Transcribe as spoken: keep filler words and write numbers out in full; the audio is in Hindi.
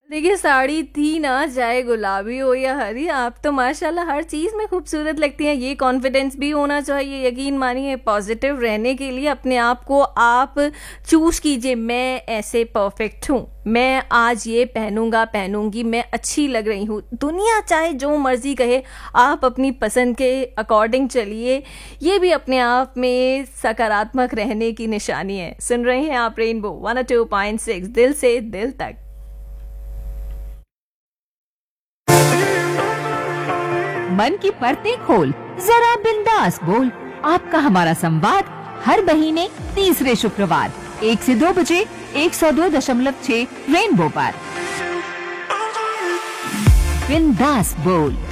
देखिए, साड़ी थी ना, चाहे गुलाबी हो या हरी, आप तो माशाल्लाह हर चीज़ में खूबसूरत लगती हैं। ये कॉन्फिडेंस भी होना चाहिए, यकीन मानिए पॉजिटिव रहने के लिए अपने आप को आप चूज़ कीजिए। मैं ऐसे परफेक्ट हूँ, मैं आज ये पहनूंगा पहनूंगी, मैं अच्छी लग रही हूँ। दुनिया चाहे जो मर्जी कहे, आप अपनी पसंद के अकॉर्डिंग चलिए। ये भी अपने आप में सकारात्मक रहने की निशानी है। सुन रहे हैं आप rainbow one two point six, दिल से दिल तक। मन की परतें खोल, जरा बिंदास बोल। आपका हमारा संवाद हर महीने तीसरे शुक्रवार एक से दो बजे एक सौ दो दशमलव छह रेनबो पर। बिंदास बोल।